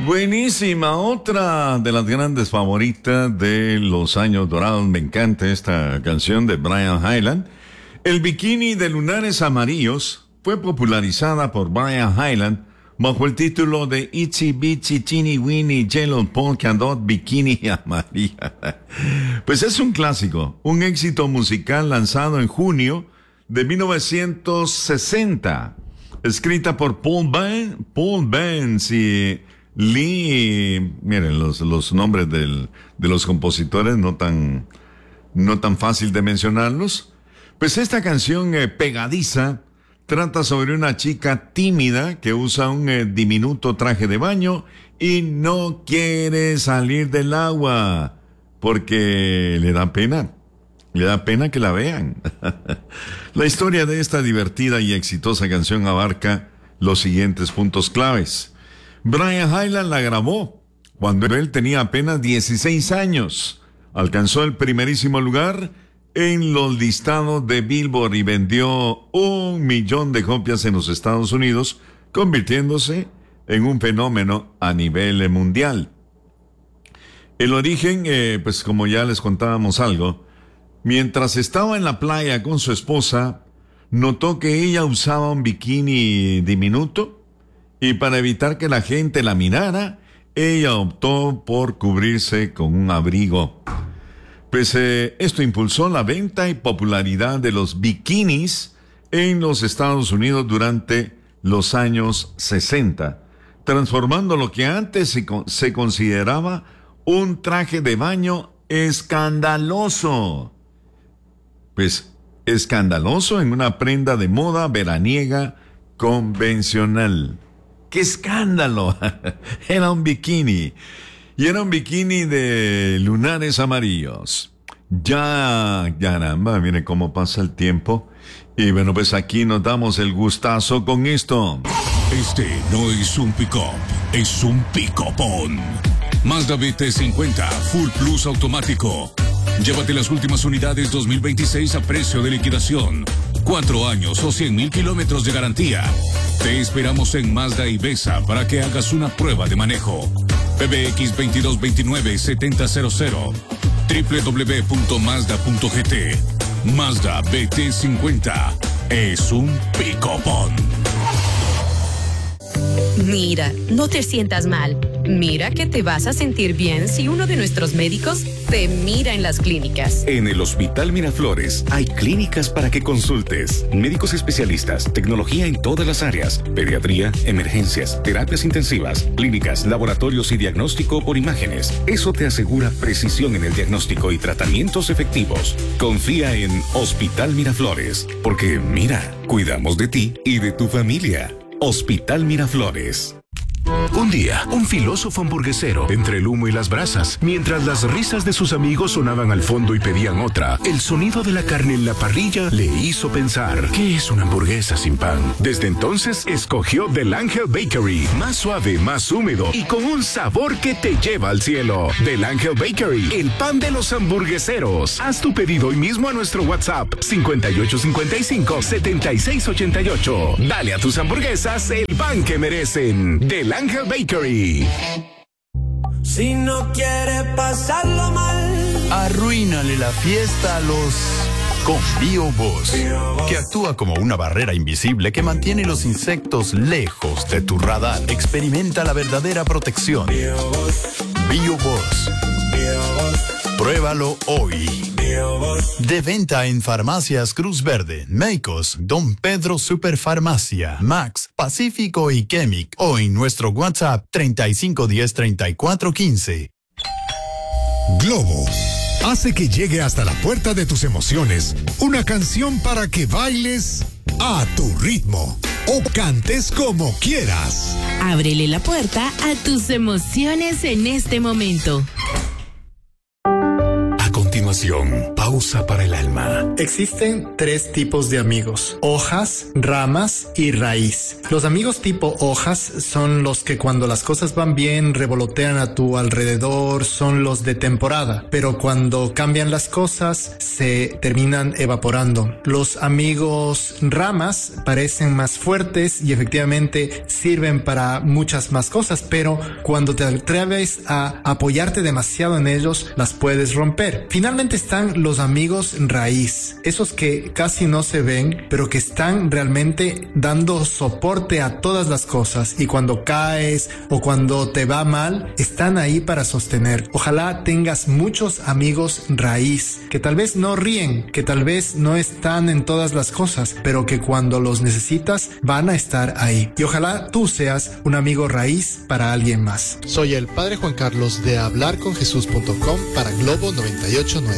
Buenísima, otra de las grandes favoritas de los años dorados. Me encanta esta canción de Brian Hyland. El bikini de lunares amarillos fue popularizada por Brian Hyland bajo el título de Itsy Bitsy Teeny Weeny Yellow Polka Dot Bikini Amarilla. Pues es un clásico, un éxito musical lanzado en junio de 1960, escrita por Paul Benz y Lee. Miren los nombres de los compositores, no tan fácil de mencionarlos. Pues esta canción pegadiza trata sobre una chica tímida que usa un diminuto traje de baño y no quiere salir del agua porque le da pena que la vean. La historia de esta divertida y exitosa canción abarca los siguientes puntos claves. Brian Hyland la grabó cuando él tenía apenas 16 años. Alcanzó el primerísimo lugar en los listados de Billboard y vendió 1 millón de copias en los Estados Unidos, convirtiéndose en un fenómeno a nivel mundial. El origen, pues como ya les contábamos algo, mientras estaba en la playa con su esposa, notó que ella usaba un bikini diminuto y para evitar que la gente la mirara, ella optó por cubrirse con un abrigo. Pues esto impulsó la venta y popularidad de los bikinis en los Estados Unidos durante los años 60, transformando lo que antes se consideraba un traje de baño escandaloso. Pues escandaloso en una prenda de moda veraniega convencional. ¡Qué escándalo! Era un bikini. Y era un bikini de lunares amarillos. Ya, caramba, miren cómo pasa el tiempo. Y bueno, pues aquí nos damos el gustazo con esto. Este no es un pick-up, es un pick-upón. Mazda BT50 Full Plus automático. Llévate las últimas unidades 2026 a precio de liquidación. 4 años o 100,000 kilómetros de garantía. Te esperamos en Mazda Ibesa para que hagas una prueba de manejo. PBX 2229-7000 www.mazda.gt. Mazda BT50 es un pick-upón. Mira, no te sientas mal. Mira que te vas a sentir bien si uno de nuestros médicos te mira en las clínicas. En el Hospital Miraflores hay clínicas para que consultes. Médicos especialistas, tecnología en todas las áreas, pediatría, emergencias, terapias intensivas, clínicas, laboratorios y diagnóstico por imágenes. Eso te asegura precisión en el diagnóstico y tratamientos efectivos. Confía en Hospital Miraflores, porque mira, cuidamos de ti y de tu familia. Hospital Miraflores. Un día, un filósofo hamburguesero, entre el humo y las brasas, mientras las risas de sus amigos sonaban al fondo y pedían otra, el sonido de la carne en la parrilla le hizo pensar, ¿qué es una hamburguesa sin pan? Desde entonces, escogió Del Ángel Bakery, más suave, más húmedo y con un sabor que te lleva al cielo. Del Ángel Bakery, el pan de los hamburgueseros. Haz tu pedido hoy mismo a nuestro WhatsApp, 5855-7688. Dale a tus hamburguesas el pan que merecen. Del Ángel Bakery. Si no quiere pasarlo mal, arruínale la fiesta a los con BioBoss, que actúa como una barrera invisible que mantiene los insectos lejos de tu radar. Experimenta la verdadera protección. BioBoss. Pruébalo hoy. De venta en farmacias Cruz Verde, Meicos, Don Pedro Superfarmacia, Max, Pacífico y Chemic, o en nuestro WhatsApp 3510-3415. Globo hace que llegue hasta la puerta de tus emociones una canción para que bailes a tu ritmo o cantes como quieras. Ábrele la puerta a tus emociones en este momento. A continuación información. Pausa para el alma. Existen 3 tipos de amigos: hojas, ramas y raíz. Los amigos tipo hojas son los que cuando las cosas van bien revolotean a tu alrededor, son los de temporada, pero cuando cambian las cosas se terminan evaporando. Los amigos ramas parecen más fuertes y efectivamente sirven para muchas más cosas, pero cuando te atreves a apoyarte demasiado en ellos, las puedes romper. Finalmente están los amigos raíz, esos que casi no se ven, pero que están realmente dando soporte a todas las cosas, y cuando caes o cuando te va mal, están ahí para sostener. Ojalá tengas muchos amigos raíz, que tal vez no ríen, que tal vez no están en todas las cosas, pero que cuando los necesitas van a estar ahí. Y ojalá tú seas un amigo raíz para alguien más. Soy el Padre Juan Carlos de hablarconjesús.com para Globo 98.9.